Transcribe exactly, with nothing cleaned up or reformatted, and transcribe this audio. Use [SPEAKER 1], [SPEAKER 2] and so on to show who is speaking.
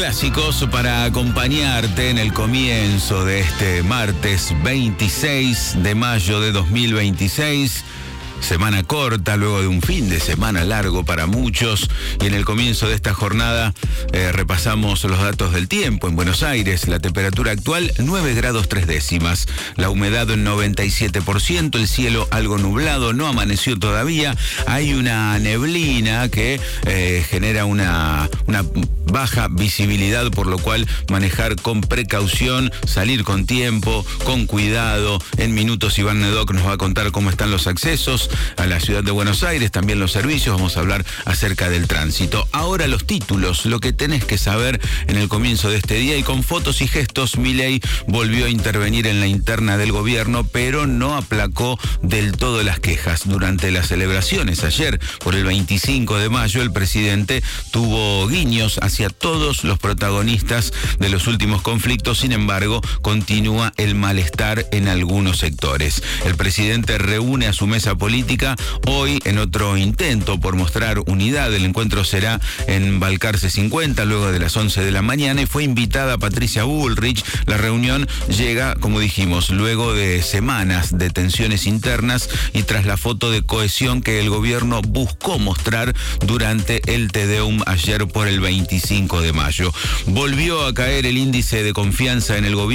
[SPEAKER 1] Clásicos para acompañarte en el comienzo de este martes veintiséis de mayo de dos mil veintiséis. Semana corta, luego de un fin de semana largo para muchos. Y en el comienzo de esta jornada eh, repasamos los datos del tiempo. En Buenos Aires, la temperatura actual nueve grados tres décimas. La humedad en noventa y siete por ciento. El cielo algo nublado, no amaneció todavía. Hay una neblina que eh, genera una, una baja visibilidad, por lo cual manejar con precaución, salir con tiempo, con cuidado. En minutos Iván Nedoc nos va a contar cómo están los accesos a la ciudad de Buenos Aires, también los servicios. Vamos a hablar acerca del tránsito. Ahora los títulos, lo que tenés que saber en el comienzo de este día, y con fotos y gestos. Milei volvió a intervenir en la interna del gobierno, pero no aplacó del todo las quejas. Durante las celebraciones ayer por el veinticinco de mayo, el presidente tuvo guiños hacia todos los protagonistas de los últimos conflictos. Sin embargo, continúa el malestar en algunos sectores. El presidente reúne a su mesa política hoy en otro intento por mostrar unidad. El encuentro será en Balcarce cincuenta, luego de las once de la mañana, y fue invitada Patricia Bullrich. La reunión llega, como dijimos, luego de semanas de tensiones internas y tras la foto de cohesión que el gobierno buscó mostrar durante el Te Deum ayer por el veinticinco de mayo. Volvió a caer el índice de confianza en el gobierno